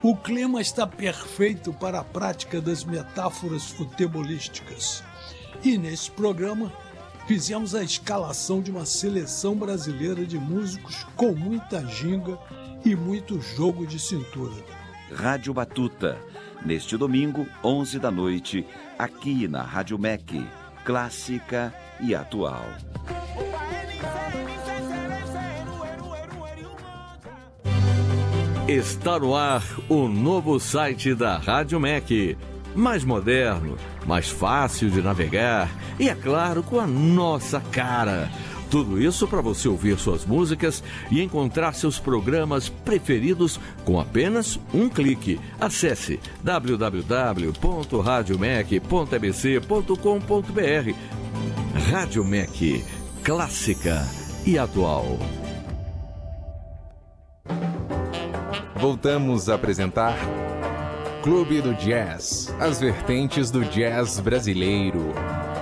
O clima está perfeito para a prática das metáforas futebolísticas. E nesse programa, fizemos a escalação de uma seleção brasileira de músicos com muita ginga e muito jogo de cintura. Rádio Batuta, neste domingo, 11 da noite, aqui na Rádio MEC, clássica e atual. Está no ar o novo site da Rádio MEC. Mais moderno, mais fácil de navegar e, é claro, com a nossa cara. Tudo isso para você ouvir suas músicas e encontrar seus programas preferidos com apenas um clique. Acesse www.radiomec.abc.com.br. Rádio MEC, clássica e atual. Voltamos a apresentar Clube do Jazz, as vertentes do jazz brasileiro.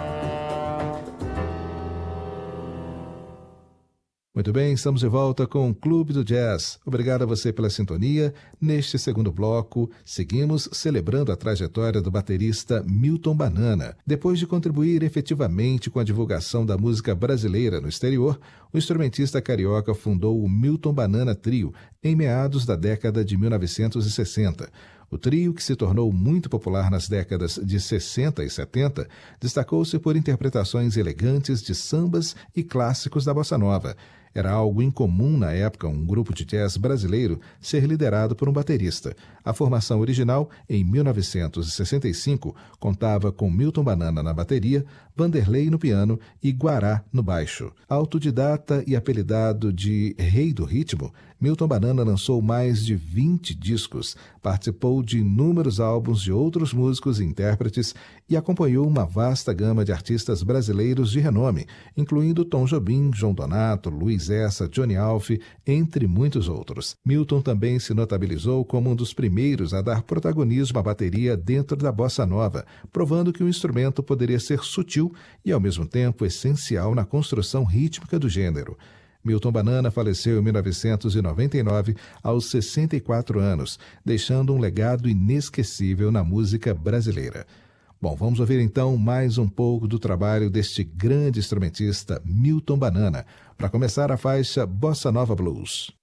Muito bem, estamos de volta com o Clube do Jazz. Obrigado a você pela sintonia. Neste segundo bloco, seguimos celebrando a trajetória do baterista Milton Banana. Depois de contribuir efetivamente com a divulgação da música brasileira no exterior, o instrumentista carioca fundou o Milton Banana Trio em meados da década de 1960. O trio, que se tornou muito popular nas décadas de 60 e 70, destacou-se por interpretações elegantes de sambas e clássicos da bossa nova. Era algo incomum na época um grupo de jazz brasileiro ser liderado por um baterista. A formação original, em 1965, contava com Milton Banana na bateria, Vanderlei no piano e Guará no baixo. Autodidata e apelidado de Rei do Ritmo, Milton Banana lançou mais de 20 discos, participou de inúmeros álbuns de outros músicos e intérpretes e acompanhou uma vasta gama de artistas brasileiros de renome, incluindo Tom Jobim, João Donato, Luiz Essa, Johnny Alf, entre muitos outros. Milton também se notabilizou como um dos primeiros a dar protagonismo à bateria dentro da bossa nova, provando que o instrumento poderia ser sutil e, ao mesmo tempo, essencial na construção rítmica do gênero. Milton Banana faleceu em 1999, aos 64 anos, deixando um legado inesquecível na música brasileira. Bom, vamos ouvir então mais um pouco do trabalho deste grande instrumentista Milton Banana. Para começar, a faixa Bossa Nova Blues.